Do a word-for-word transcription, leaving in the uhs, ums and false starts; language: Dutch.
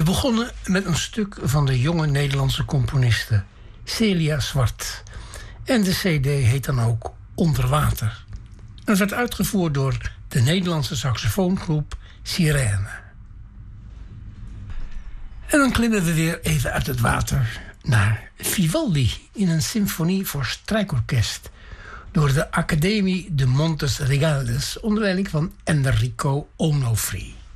begonnen met een stuk van de jonge Nederlandse componiste Celia Zwart. En de cd heet dan ook Onder Water. En het werd uitgevoerd door de Nederlandse saxofoongroep Sirene. En dan klimmen we weer even uit het water naar Vivaldi in een symfonie voor strijkorkest door de Academie de Montes Regaldes onder leiding van Enrico Onofri.